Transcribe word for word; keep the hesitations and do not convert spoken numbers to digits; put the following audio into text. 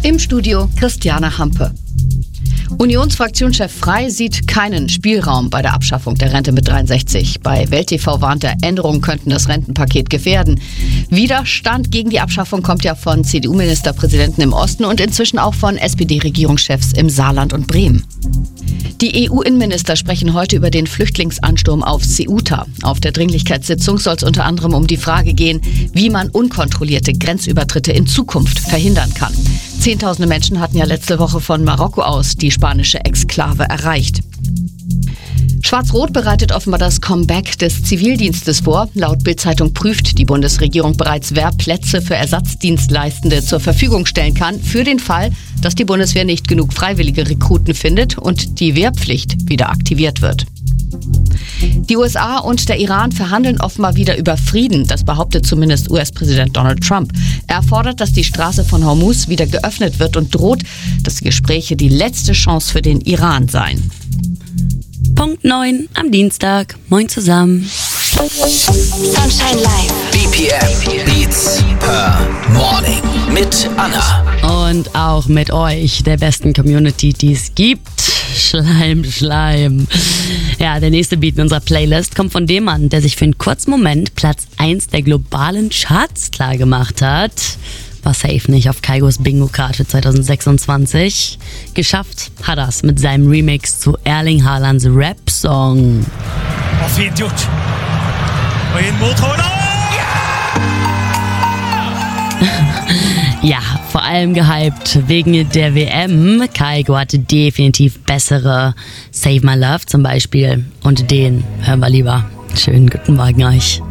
Im Studio Christiane Hampe. Unionsfraktionschef Frey sieht keinen Spielraum bei der Abschaffung der Rente mit dreiundsechzig. Bei Welt T V warnt er, Änderungen könnten das Rentenpaket gefährden. Widerstand gegen die Abschaffung kommt ja von C D U-Ministerpräsidenten im Osten und inzwischen auch von S P D-Regierungschefs im Saarland und Bremen. Die E U-Innenminister sprechen heute über den Flüchtlingsansturm auf Ceuta. Auf der Dringlichkeitssitzung soll es unter anderem um die Frage gehen, wie man unkontrollierte Grenzübertritte in Zukunft verhindern kann. Zehntausende Menschen hatten ja letzte Woche von Marokko aus die spanische Exklave erreicht. Schwarz-Rot bereitet offenbar das Comeback des Zivildienstes vor. Laut Bild-Zeitung prüft die Bundesregierung bereits, wer Plätze für Ersatzdienstleistende zur Verfügung stellen kann, für den Fall, dass die Bundeswehr nicht genug freiwillige Rekruten findet und die Wehrpflicht wieder aktiviert wird. Die U S A und der Iran verhandeln offenbar wieder über Frieden, das behauptet zumindest U S-Präsident Donald Trump. Er fordert, dass die Straße von Hormuz wieder geöffnet wird und droht, dass die Gespräche die letzte Chance für den Iran seien. Punkt neun am Dienstag. Moin zusammen. Sunshine Live. B P M Beats per Morning mit Anna. Und auch mit euch, der besten Community, die es gibt. Schleim, Schleim. Ja, der nächste Beat in unserer Playlist kommt von dem Mann, der sich für einen kurzen Moment Platz eins der globalen Charts klar gemacht hat. War safe nicht auf Kaigos Bingo-Card für zwanzig sechsundzwanzig. Geschafft hat er es mit seinem Remix zu Erling Haalands Rap-Song. Oh, fint gjort. Og inn mot Haaland! Ja, vor allem gehypt wegen der W M. Kaigo hatte definitiv bessere. Save My Love zum Beispiel. Und den hören wir lieber. Schönen guten Morgen euch.